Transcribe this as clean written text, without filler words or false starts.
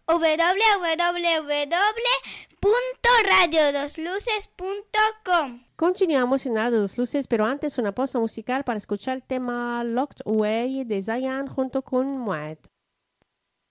www.radiodosluces.com. Continuamos en Radio Dos Luces, pero antes una pausa musical para escuchar el tema Locked Away de Zayan junto con Moed.